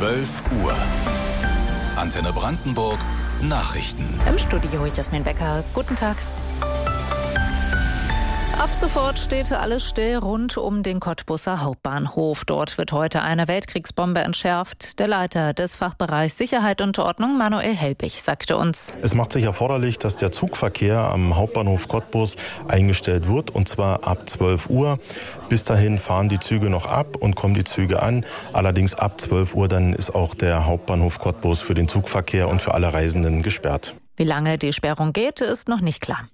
12 Uhr. Antenne Brandenburg Nachrichten. Im Studio Jasmin Becker. Guten Tag. Ab sofort steht alles still rund um den Cottbuser Hauptbahnhof. Dort wird heute eine Weltkriegsbombe entschärft. Der Leiter des Fachbereichs Sicherheit und Ordnung, Manuel Helbig, sagte uns: Es macht sich erforderlich, dass der Zugverkehr am Hauptbahnhof Cottbus eingestellt wird, und zwar ab 12 Uhr. Bis dahin fahren die Züge noch ab und kommen die Züge an. Allerdings ab 12 Uhr dann ist auch der Hauptbahnhof Cottbus für den Zugverkehr und für alle Reisenden gesperrt. Wie lange die Sperrung geht, ist noch nicht klar.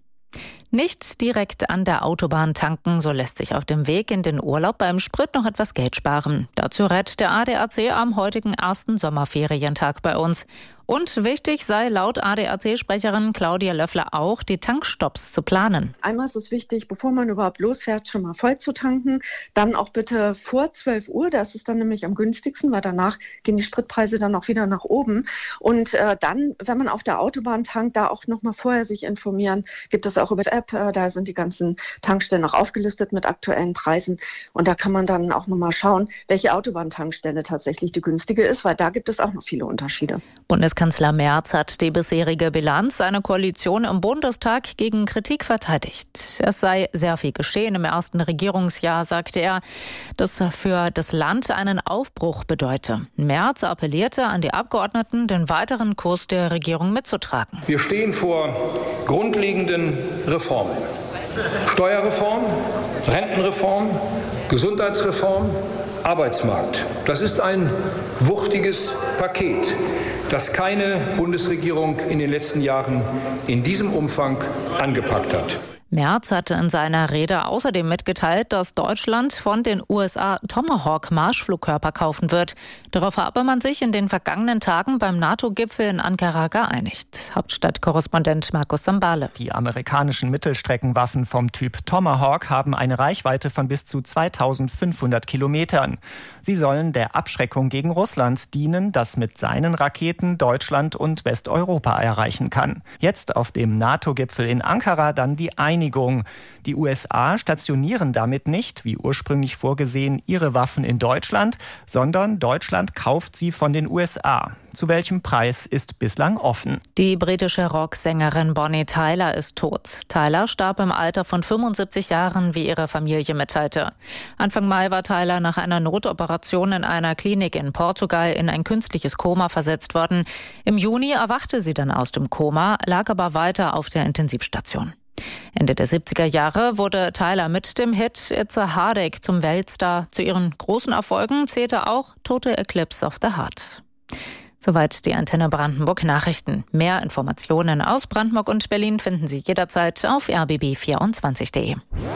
Nicht direkt an der Autobahn tanken, so lässt sich auf dem Weg in den Urlaub beim Sprit noch etwas Geld sparen. Dazu rät der ADAC am heutigen ersten Sommerferientag bei uns. Und wichtig sei laut ADAC-Sprecherin Claudia Löffler auch, die Tankstopps zu planen. Einmal ist es wichtig, bevor man überhaupt losfährt, schon mal voll zu tanken. Dann auch bitte vor 12 Uhr, das ist dann nämlich am günstigsten, weil danach gehen die Spritpreise dann auch wieder nach oben. Und dann, wenn man auf der Autobahn tankt, da auch noch mal vorher sich informieren. Gibt es auch über die App, da sind die ganzen Tankstellen auch aufgelistet mit aktuellen Preisen. Und da kann man dann auch noch mal schauen, welche Autobahntankstelle tatsächlich die günstige ist, weil da gibt es auch noch viele Unterschiede. Bundeskanzler Merz hat die bisherige Bilanz seiner Koalition im Bundestag gegen Kritik verteidigt. Es sei sehr viel geschehen im ersten Regierungsjahr, sagte er, das für das Land einen Aufbruch bedeute. Merz appellierte an die Abgeordneten, den weiteren Kurs der Regierung mitzutragen. Wir stehen vor grundlegenden Reformen. Steuerreform, Rentenreform, Gesundheitsreform, Arbeitsmarkt. Das ist ein wuchtiges Paket, das keine Bundesregierung in den letzten Jahren in diesem Umfang angepackt hat. Merz hatte in seiner Rede außerdem mitgeteilt, dass Deutschland von den USA Tomahawk-Marschflugkörper kaufen wird. Darauf habe man sich in den vergangenen Tagen beim NATO-Gipfel in Ankara geeinigt. Hauptstadtkorrespondent Markus Sambale. Die amerikanischen Mittelstreckenwaffen vom Typ Tomahawk haben eine Reichweite von bis zu 2500 Kilometern. Sie sollen der Abschreckung gegen Russland dienen, das mit seinen Raketen Deutschland und Westeuropa erreichen kann. Jetzt auf dem NATO-Gipfel in Ankara dann die Einigung. Die USA stationieren damit nicht, wie ursprünglich vorgesehen, ihre Waffen in Deutschland, sondern Deutschland kauft sie von den USA. Zu welchem Preis ist bislang offen. Die britische Rocksängerin Bonnie Tyler ist tot. Tyler starb im Alter von 75 Jahren, wie ihre Familie mitteilte. Anfang Mai war Tyler nach einer Notoperation in einer Klinik in Portugal in ein künstliches Koma versetzt worden. Im Juni erwachte sie dann aus dem Koma, lag aber weiter auf der Intensivstation. Ende der 70er Jahre wurde Tyler mit dem Hit It's a Heartache zum Weltstar. Zu ihren großen Erfolgen zählte auch Total Eclipse of the Heart. Soweit die Antenne Brandenburg Nachrichten. Mehr Informationen aus Brandenburg und Berlin finden Sie jederzeit auf rbb24.de.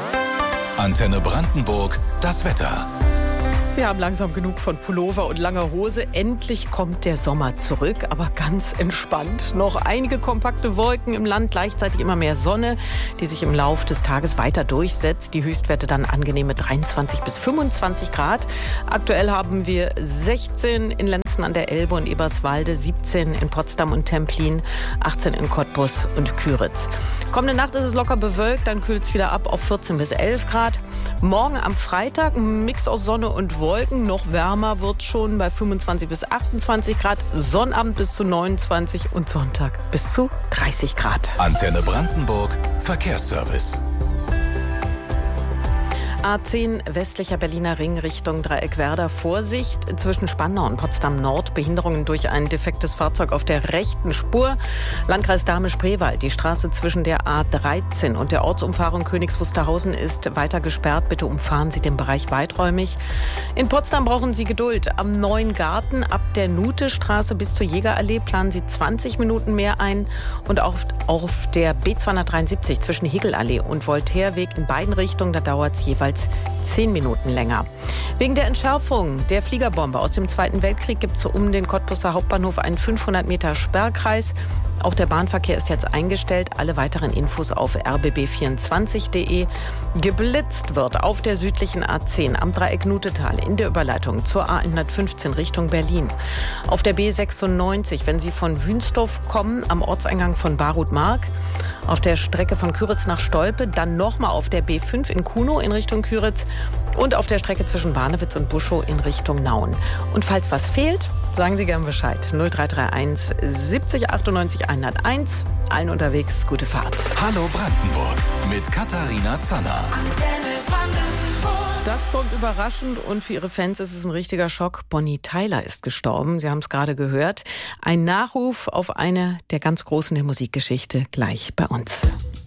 Antenne Brandenburg, das Wetter. Wir haben langsam genug von Pullover und langer Hose. Endlich kommt der Sommer zurück, aber ganz entspannt. Noch einige kompakte Wolken im Land, gleichzeitig immer mehr Sonne, die sich im Lauf des Tages weiter durchsetzt. Die Höchstwerte dann angenehme 23 bis 25 Grad. Aktuell haben wir 16 in Lenzen an der Elbe und Eberswalde, 17 in Potsdam und Templin, 18 in Cottbus und Küritz. Kommende Nacht ist es locker bewölkt, dann kühlt es wieder ab auf 14 bis 11 Grad. Morgen am Freitag ein Mix aus Sonne und Wolken. Noch wärmer wird schon bei 25 bis 28 Grad. Sonnabend bis zu 29 und Sonntag bis zu 30 Grad. Antenne Brandenburg Verkehrsservice. A10 westlicher Berliner Ring Richtung Dreieckwerder. Vorsicht zwischen Spandau und Potsdam Nord. Behinderungen durch ein defektes Fahrzeug auf der rechten Spur. Landkreis Dahme-Spreewald. Die Straße zwischen der A13 und der Ortsumfahrung Königs Wusterhausen ist weiter gesperrt. Bitte umfahren Sie den Bereich weiträumig. In Potsdam brauchen Sie Geduld. Am Neuen Garten ab der Nutestraße bis zur Jägerallee planen Sie 20 Minuten mehr ein. Und auch auf der B273 zwischen Hegelallee und Voltaireweg in beiden Richtungen, da dauert es jeweils 10 Minuten länger. Wegen der Entschärfung der Fliegerbombe aus dem Zweiten Weltkrieg gibt es um den Cottbuser Hauptbahnhof einen 500 Meter Sperrkreis. Auch der Bahnverkehr ist jetzt eingestellt. Alle weiteren Infos auf rbb24.de. Geblitzt wird auf der südlichen A10 am Dreieck Nutetal in der Überleitung zur A115 Richtung Berlin. Auf der B96, wenn Sie von Wünsdorf kommen, am Ortseingang von Barut-Mark. Auf der Strecke von Küritz nach Stolpe, dann nochmal auf der B5 in Kunow in Richtung Küritz und auf der Strecke zwischen Barnewitz und Buschow in Richtung Nauen. Und falls was fehlt, Sagen Sie gern Bescheid. 0331 70 98 101. Allen unterwegs, gute Fahrt. Hallo Brandenburg mit Katharina Zanner. Das kommt überraschend und für ihre Fans ist es ein richtiger Schock. Bonnie Tyler ist gestorben. Sie haben es gerade gehört. Ein Nachruf auf eine der ganz Großen der Musikgeschichte gleich bei uns.